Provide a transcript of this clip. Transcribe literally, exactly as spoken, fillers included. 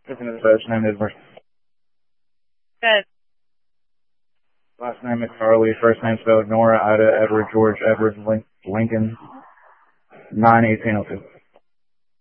Listen to the first name, Edward. Good. Last name McFarley. First name spelled Nora, Ida, Edward, George, Edward, Lin- Lincoln. nine eighteen oh two.